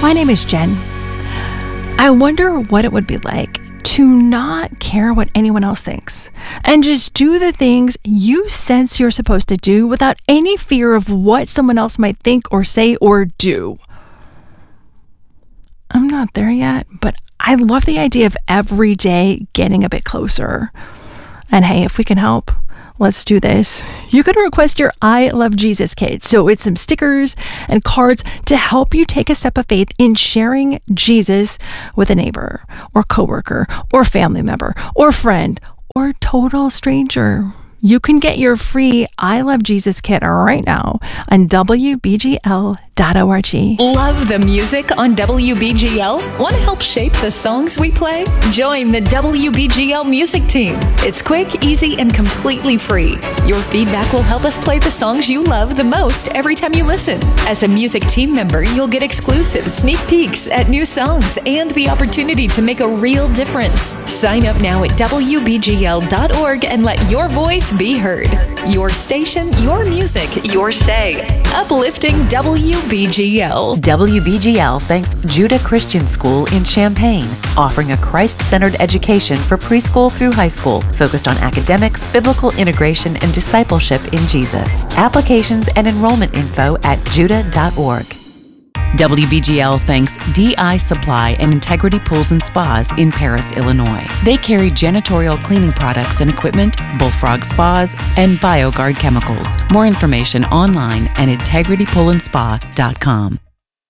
My name is Jen. I wonder what it would be like to not care what anyone else thinks and just do the things you sense you're supposed to do without any fear of what someone else might think or say or do. I'm not there yet, but I love the idea of every day getting a bit closer. And hey, if we can help, let's do this. You can request your I Love Jesus kit. So it's some stickers and cards to help you take a step of faith in sharing Jesus with a neighbor or coworker or family member or friend or total stranger. You can get your free I Love Jesus kit right now on WBGL.org. Love the music on WBGL? Want to help shape the songs we play? Join the WBGL music team. It's quick, easy, and completely free. Your feedback will help us play the songs you love the most every time you listen. As a music team member, you'll get exclusive sneak peeks at new songs and the opportunity to make a real difference. Sign up now at WBGL.org and let your voice be heard. Your station, your music, your say. Uplifting WBGL. WBGL thanks Judah Christian School in Champaign, offering a Christ-centered education for preschool through high school, focused on academics, biblical integration, and discipleship in Jesus. Applications and enrollment info at judah.org. WBGL thanks DI Supply and Integrity Pools and Spas in Paris, Illinois. They carry janitorial cleaning products and equipment, Bullfrog Spas, and BioGuard chemicals. More information online at integritypoolandspa.com.